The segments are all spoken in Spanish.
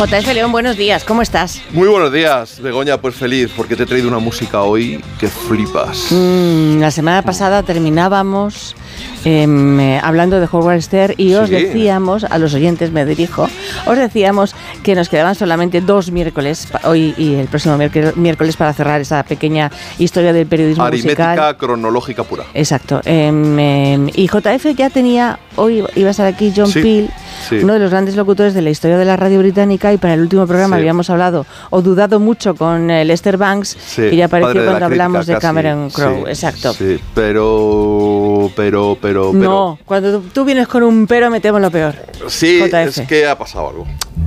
JF León, buenos días, ¿cómo estás? Muy buenos días, Begoña, pues feliz porque te he traído una música hoy que flipas. La semana pasada terminábamos hablando de Howard Stern y os decíamos, a los oyentes me dirijo, os decíamos que nos quedaban solamente 2 miércoles, hoy y el próximo miércoles, para cerrar esa pequeña historia del periodismo musical. Aritmética cronológica pura. Exacto. Y JF ya tenía, hoy iba a estar aquí John Peel, uno de los grandes locutores de la historia de la radio británica, y para el último programa habíamos hablado o dudado mucho con Lester Banks, que ya apareció cuando hablamos de Cameron Crowe. Exacto. Sí, pero... No, cuando tú vienes con un pero metemos lo peor. Sí, JF. es que ha pasado algo.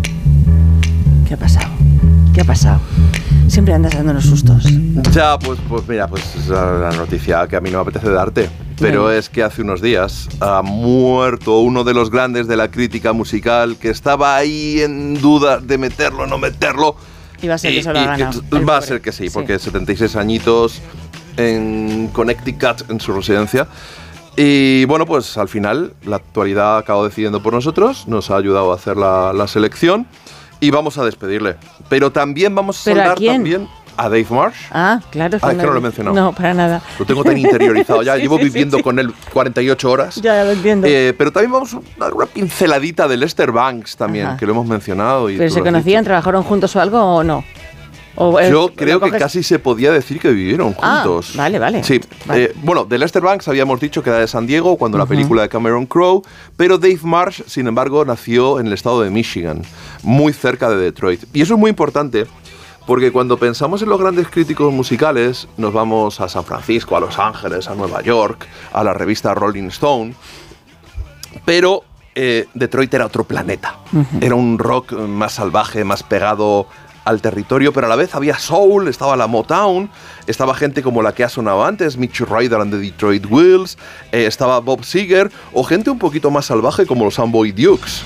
¿Qué ha pasado? ¿Qué ha pasado? Siempre andas dándonos sustos. Ya, pues mira, pues es la noticia que a mí no me apetece darte. Pero es que hace unos días ha muerto uno de los grandes de la crítica musical, que estaba ahí en duda de meterlo o no meterlo. Y va a ser que se lo ha ganado. Va a ser que sí, porque 76 añitos en Connecticut, en su residencia. Y bueno, pues al final la actualidad ha acabado decidiendo por nosotros, nos ha ayudado a hacer la selección y vamos a despedirle. Pero también vamos a saludar también a Dave Marsh. Ah, claro. Es que no lo he mencionado. No, para nada. Lo tengo tan interiorizado ya, llevo viviendo con él 48 horas. Ya lo entiendo. Pero también vamos a dar una pinceladita de Lester Banks también, que lo hemos mencionado. ¿Pero se conocían, trabajaron juntos o algo o no? Yo creo que casi se podía decir que vivieron juntos. Vale. Sí. Vale. Bueno, de Lester Banks habíamos dicho que era de San Diego cuando la película de Cameron Crowe, pero Dave Marsh, sin embargo, nació en el estado de Michigan, muy cerca de Detroit. Y eso es muy importante porque cuando pensamos en los grandes críticos musicales, nos vamos a San Francisco, a Los Ángeles, a Nueva York, a la revista Rolling Stone, pero Detroit era otro planeta. Era un rock más salvaje, más pegado al territorio, pero a la vez había soul, estaba la Motown, estaba gente como la que ha sonado antes, Mitch Ryder and the Detroit Wheels, estaba Bob Seger, o gente un poquito más salvaje como los Amboy Dukes.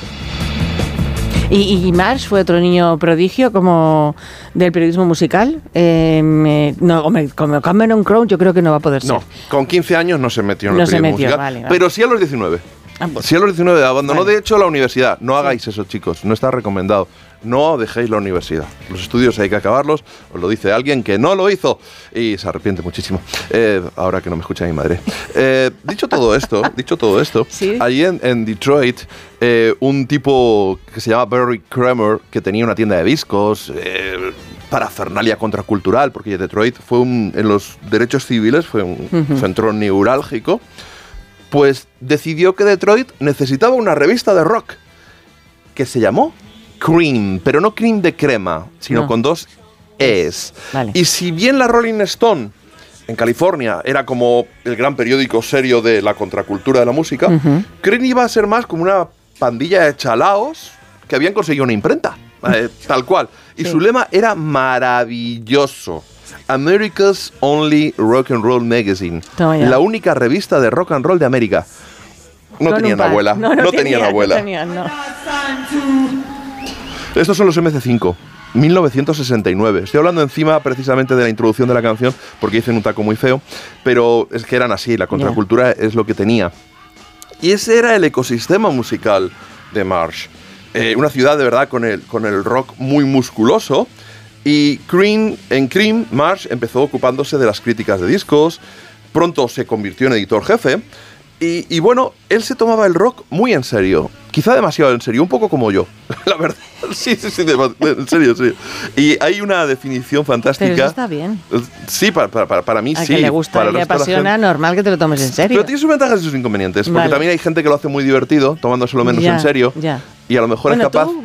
¿Y Marsh fue otro niño prodigio como del periodismo musical? No, hombre, como Cameron Crowe yo creo que no va a poder ser. No, con 15 años no se metió en el periodismo musical, vale. Pero sí a los 19. Sí a los 19, abandonó de hecho la universidad. No hagáis eso, chicos, no está recomendado. No dejéis la universidad. Los estudios hay que acabarlos. Os lo dice alguien que no lo hizo y se arrepiente muchísimo. Ahora que no me escucha mi madre. Dicho todo esto, ¿sí? Allí en Detroit, un tipo que se llama Barry Kramer, que tenía una tienda de discos, parafernalia contracultural, porque Detroit fue en los derechos civiles fue un centro neurálgico, pues decidió que Detroit necesitaba una revista de rock que se llamó Cream, pero no cream de crema, sino con 2 Es. Vale. Y si bien la Rolling Stone en California era como el gran periódico serio de la contracultura de la música, Cream iba a ser más como una pandilla de chalaos que habían conseguido una imprenta, tal cual. Y su lema era maravilloso. America's Only Rock and Roll Magazine. La única revista de rock and roll de América. No tenían abuela. No tenían abuela. Estos son los MC5, 1969. Estoy hablando encima precisamente de la introducción de la canción porque dicen un taco muy feo, pero es que eran así, la contracultura es lo que tenía. Y ese era el ecosistema musical de Marsh. Una ciudad de verdad con el rock muy musculoso. Y en Cream, Marsh empezó ocupándose de las críticas de discos, pronto se convirtió en editor jefe. Y bueno, él se tomaba el rock muy en serio, quizá demasiado en serio, un poco como yo, la verdad. Sí, en serio. Y hay una definición fantástica. Pero eso está bien. Sí, para mí sí. A que le gusta y le apasiona, normal que te lo tomes en serio. Pero tiene sus ventajas y sus inconvenientes, porque también hay gente que lo hace muy divertido, tomándoselo menos en serio, y a lo mejor es capaz